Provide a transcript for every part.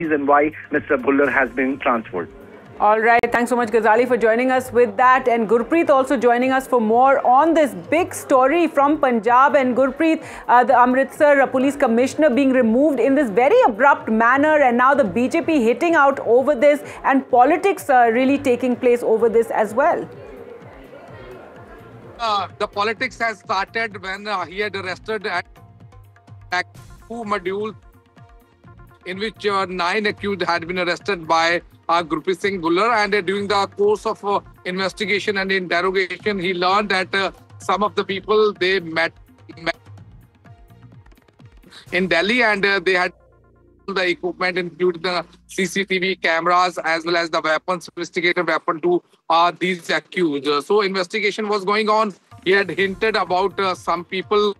reason why Mr. Bhullar has been transferred. All right. Thanks so much, Ghazali, for joining us with that. And Gurpreet also joining us for more on this big story from Punjab. And Gurpreet, the Amritsar police commissioner being removed in this very abrupt manner, and now the BJP hitting out over this, and politics really taking place over this as well. The politics has started when he had arrested at two modules in which 9 accused had been arrested by Gurpreet Singh Bhullar, and during the course of investigation and interrogation, he learned that some of the people they met in Delhi, and they had the equipment, including the CCTV cameras as well as the weapons, sophisticated weapon to these accused. So investigation was going on. He had hinted about some people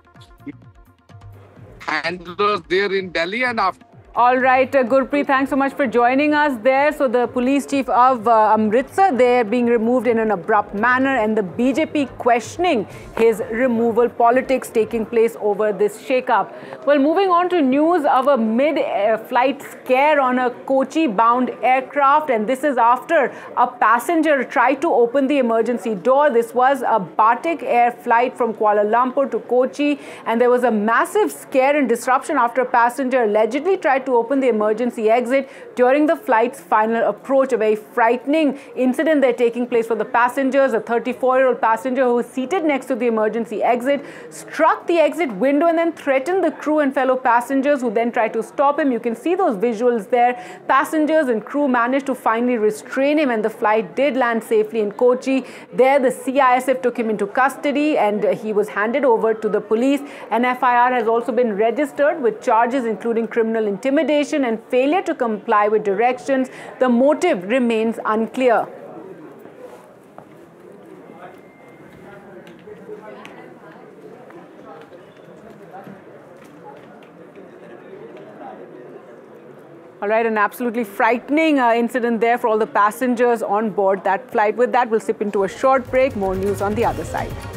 handlers there in Delhi, and after. All right, Gurpreet, thanks so much for joining us there. So the police chief of Amritsar, they're being removed in an abrupt manner, and the BJP questioning his removal, politics taking place over this shake-up. Well, moving on to news of a mid-flight scare on a Kochi-bound aircraft, and this is after a passenger tried to open the emergency door. This was a Batik Air flight from Kuala Lumpur to Kochi, and there was a massive scare and disruption after a passenger allegedly tried to open the emergency exit during the flight's final approach. A very frightening incident there taking place for the passengers. A 34-year-old passenger who was seated next to the emergency exit struck the exit window and then threatened the crew and fellow passengers, who then tried to stop him. You can see those visuals there. Passengers and crew managed to finally restrain him, and the flight did land safely in Kochi. There, the CISF took him into custody, and he was handed over to the police. An FIR has also been registered with charges including criminal intimidation and failure to comply with directions. The motive remains unclear. All right, an absolutely frightening incident there for all the passengers on board that flight. With that, we'll slip into a short break. More news on the other side.